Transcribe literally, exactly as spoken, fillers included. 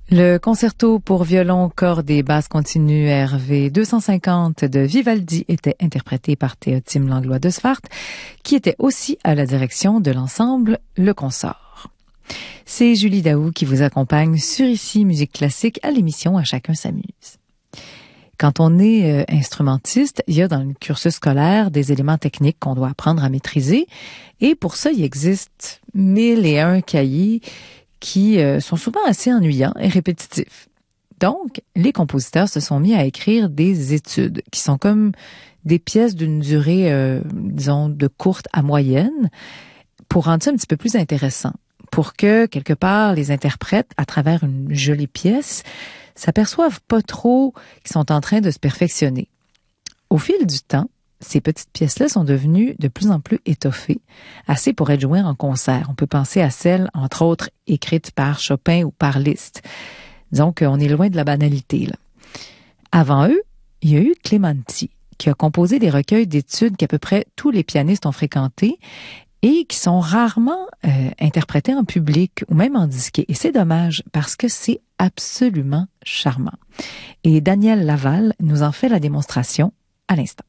Le concerto pour violon, cordes et basse continue R V deux cent cinquante de Vivaldi était interprété par Théotime Langlois de Swart, qui était aussi à la direction de l'ensemble Le Consort. C'est Julie Daou qui vous accompagne sur Ici Musique Classique à l'émission À chacun s'amuse. Quand on est euh, instrumentiste, il y a dans le cursus scolaire des éléments techniques qu'on doit apprendre à maîtriser, et pour ça, il existe mille et un cahiers qui euh, sont souvent assez ennuyants et répétitifs. Donc, les compositeurs se sont mis à écrire des études qui sont comme des pièces d'une durée, euh, disons, de courte à moyenne, pour rendre ça un petit peu plus intéressant, pour que, quelque part, les interprètes, à travers une jolie pièce, s'aperçoivent pas trop qu'ils sont en train de se perfectionner. Au fil du temps, ces petites pièces-là sont devenues de plus en plus étoffées, assez pour être jouées en concert. On peut penser à celles, entre autres, écrites par Chopin ou par Liszt. Disons qu'on est loin de la banalité, là. Avant eux, il y a eu Clementi, qui a composé des recueils d'études qu'à peu près tous les pianistes ont fréquentés et qui sont rarement euh, interprétés en public ou même en disquet. Et c'est dommage, parce que c'est absolument charmant. Et Daniel Laval nous en fait la démonstration à l'instant.